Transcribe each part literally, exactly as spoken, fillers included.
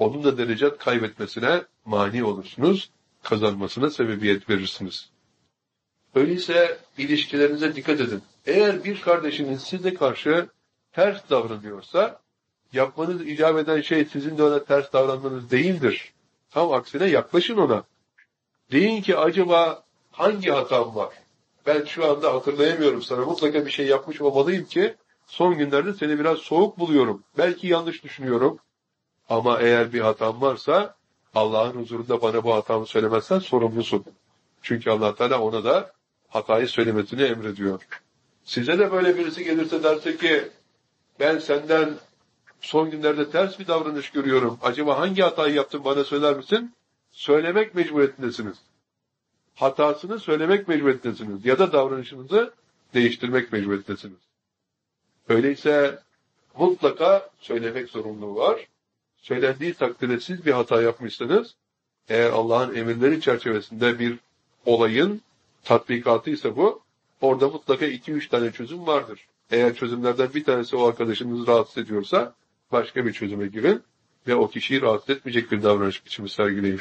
onun da derecat kaybetmesine mani olursunuz, kazanmasına sebebiyet verirsiniz. Öyleyse ilişkilerinize dikkat edin. Eğer bir kardeşiniz size karşı ters davranıyorsa, yapmanız icap eden şey sizin de ona ters davranmanız değildir. Tam aksine yaklaşın ona. Deyin ki acaba hangi hatam var? Ben şu anda hatırlayamıyorum sana. Mutlaka bir şey yapmış olmalıyım ki son günlerde seni biraz soğuk buluyorum. Belki yanlış düşünüyorum. Ama eğer bir hatam varsa Allah'ın huzurunda bana bu hatamı söylemezsen sorumlusun. Çünkü Allah Teala ona da hatayı söylemesini emrediyor. Size de böyle birisi gelirse derse ki ben senden son günlerde ters bir davranış görüyorum. Acaba hangi hatayı yaptın bana söyler misin? Söylemek mecburiyetindesiniz. Hatasını söylemek mecburiyetindesiniz. Ya da davranışınızı değiştirmek mecburiyetindesiniz. Öyleyse mutlaka söylemek zorunluluğu var. Söylendiği takdirde siz bir hata yapmışsanız, eğer Allah'ın emirleri çerçevesinde bir olayın tatbikatıysa bu, orada mutlaka iki üç tane çözüm vardır. Eğer çözümlerden bir tanesi o arkadaşınızı rahatsız ediyorsa, başka bir çözüme girin ve o kişiyi rahatsız etmeyecek bir davranış biçimi sergileyin.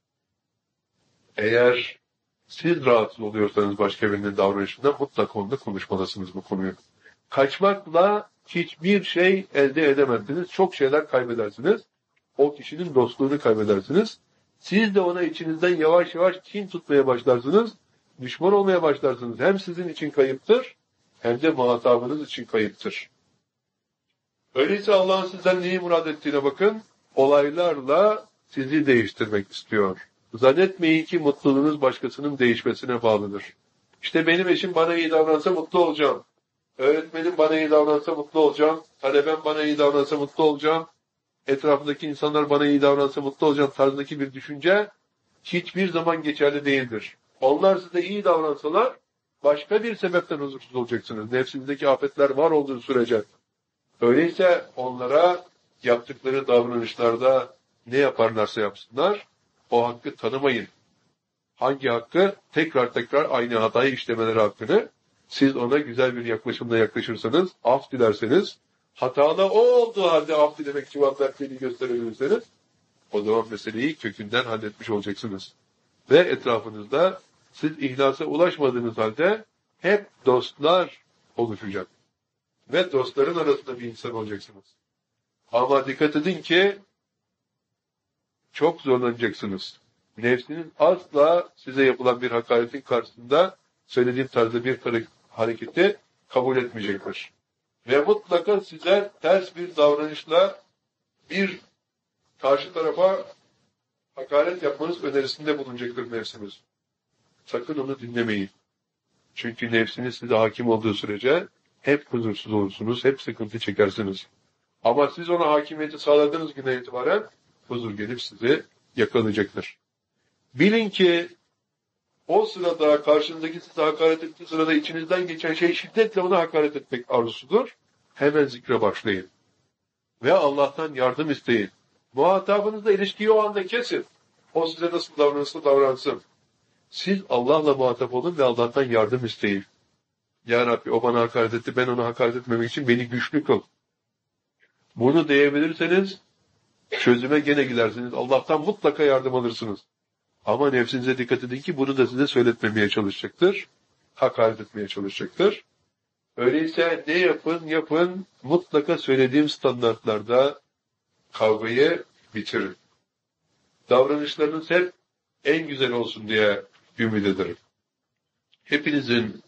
Eğer siz rahatsız oluyorsanız başka birinin davranışında mutlaka onunla konuşmalısınız bu konuyu. Kaçmakla hiçbir şey elde edemezsiniz. Çok şeyler kaybedersiniz. O kişinin dostluğunu kaybedersiniz. Siz de ona içinizden yavaş yavaş kin tutmaya başlarsınız. Düşman olmaya başlarsınız. Hem sizin için kayıptır, hem de muhatabınız için kayıptır. Öyleyse Allah'ın sizden neyi murad ettiğine bakın. Olaylarla sizi değiştirmek istiyor. Zannetmeyin ki mutluluğunuz başkasının değişmesine bağlıdır. İşte benim eşim bana iyi davransa mutlu olacağım. Öğretmenim bana iyi davransa mutlu olacağım. Talebem bana iyi davransa mutlu olacağım. Etrafındaki insanlar bana iyi davransa mutlu olacağım tarzındaki bir düşünce hiçbir zaman geçerli değildir. Onlar size iyi davransalar başka bir sebepten huzursuz olacaksınız. Nefsinizdeki afetler var olduğu sürece. Öyleyse onlara yaptıkları davranışlarda ne yaparlarsa yapsınlar, o hakkı tanımayın. Hangi hakkı? Tekrar tekrar aynı hatayı işlemeleri hakkını. Siz ona güzel bir yaklaşımla yaklaşırsanız, af dilerseniz, hatalı o olduğu halde af dilemek civatlarını gösterebilirseniz, o zaman meseleyi kökünden halletmiş olacaksınız. Ve etrafınızda siz ihlasa ulaşmadığınız halde hep dostlar oluşacak. Ve dostların arasında bir insan olacaksınız. Ama dikkat edin ki çok zorlanacaksınız. Nefsinin asla size yapılan bir hakaretin karşısında söylediğim tarzda bir hareketi kabul etmeyecektir. Ve mutlaka size ters bir davranışla bir karşı tarafa hakaret yapmanız önerisinde bulunacaktır nefsiniz. Sakın onu dinlemeyin. Çünkü nefsiniz size hakim olduğu sürece hep huzursuz olursunuz, hep sıkıntı çekersiniz. Ama siz ona hakimiyeti sağladığınız güne itibaren huzur gelip sizi yakalayacaktır. Bilin ki o sırada karşınızdaki size hakaret ettiği sırada içinizden geçen şey şiddetle ona hakaret etmek arzusudur. Hemen zikre başlayın. Ve Allah'tan yardım isteyin. Muhatabınızla ilişkiyi o anda kesin. O size nasıl davranırsa davransın. Siz Allah'la muhatap olun ve Allah'tan yardım isteyin. Ya Rabbi o bana hakaret etti, ben ona hakaret etmemek için beni güçlü kıl. Bunu diyebilirseniz çözüme gene gidersiniz. Allah'tan mutlaka yardım alırsınız. Ama nefsinize dikkat edin ki bunu da size söyletmemeye çalışacaktır. Hakaret etmeye çalışacaktır. Öyleyse ne yapın yapın mutlaka söylediğim standartlarda kavgayı bitirin. Davranışlarınız hep en güzel olsun diye ümit ederim. Hepinizin